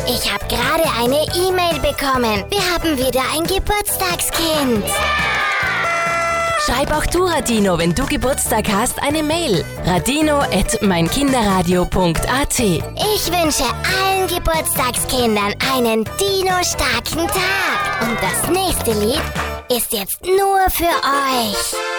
Ich habe gerade eine E-Mail bekommen. Wir haben wieder ein Geburtstagskind. Schreib auch du Radino, wenn du Geburtstag hast, eine Mail. radino@meinkinderradio.at. Ich wünsche allen Geburtstagskindern einen Dino-starken Tag. Und das nächste Lied ist jetzt nur für euch.